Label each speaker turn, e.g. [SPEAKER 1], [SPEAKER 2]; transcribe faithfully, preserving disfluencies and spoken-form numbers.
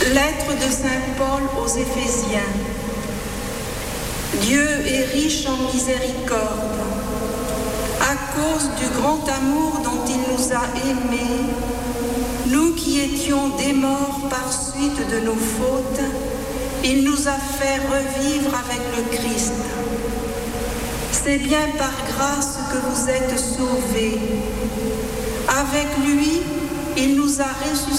[SPEAKER 1] Lettre de Saint Paul aux Éphésiens. Dieu est riche en miséricorde. À cause du grand amour dont il nous a aimés, nous qui étions des morts par suite de nos fautes, il nous a fait revivre avec le Christ. C'est bien par grâce que vous êtes sauvés. Avec lui, il nous a ressuscités